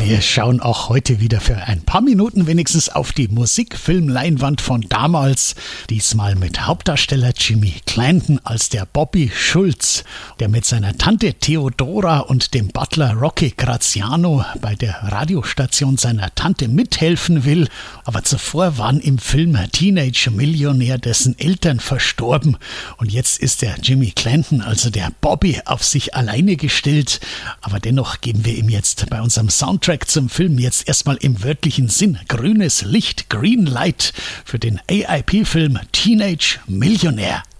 Wir schauen auch heute wieder für ein paar Minuten wenigstens auf die Musikfilmleinwand von damals. Diesmal mit Hauptdarsteller Jimmy Clanton als der Bobby Schulz, der mit seiner Tante Theodora und dem Butler Rocky Graziano bei der Radiostation seiner Tante mithelfen will. Aber zuvor waren im Film Teenage-Millionär dessen Eltern verstorben. Und jetzt ist der Jimmy Clanton, also der Bobby, auf sich alleine gestellt. Aber dennoch geben wir ihm jetzt bei unserem Soundtrack zum Film jetzt erstmal im wörtlichen Sinn grünes Licht, Green Light für den AIP-Film Teenage Millionär.